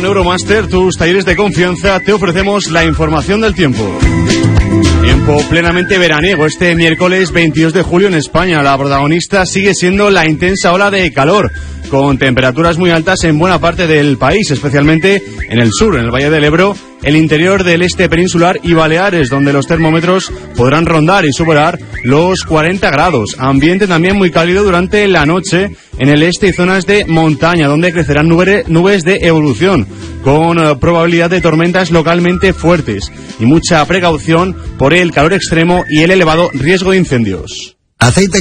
con Euromaster, tus talleres de confianza, te ofrecemos la información del tiempo. Tiempo plenamente veraniego este miércoles 22 de julio en España. La protagonista sigue siendo la intensa ola de calor, con temperaturas muy altas en buena parte del país, especialmente en el sur, en el Valle del Ebro, el interior del este peninsular y Baleares, donde los termómetros podrán rondar y superar los 40 grados. Ambiente también muy cálido durante la noche en el este y zonas de montaña, donde crecerán nubes de evolución, con probabilidad de tormentas localmente fuertes y mucha precaución por el calor extremo y el elevado riesgo de incendios. Aceite